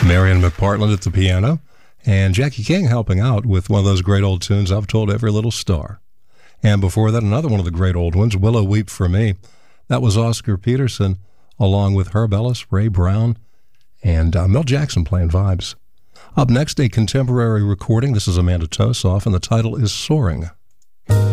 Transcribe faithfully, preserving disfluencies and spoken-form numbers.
Marion McPartland at the piano, and Jackie King helping out with one of those great old tunes, I've Told Every Little Star. And before that, another one of the great old ones, Willow Weep for Me. That was Oscar Peterson, along with Herb Ellis, Ray Brown, and uh, Mel Jackson playing vibes. Up next, a contemporary recording. This is Amanda Tosoff, and the title is Soaring.